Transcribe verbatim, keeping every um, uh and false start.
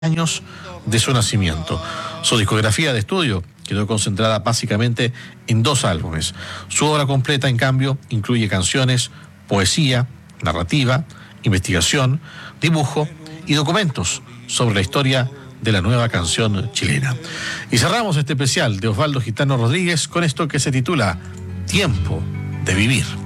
años de su nacimiento. Su discografía de estudio quedó concentrada básicamente en dos álbumes. Su obra completa, en cambio, incluye canciones, poesía, narrativa, investigación, dibujo y documentos sobre la historia de la nueva canción chilena. Y cerramos este especial de Osvaldo Gitano Rodríguez con esto que se titula Tiempo de Vivir.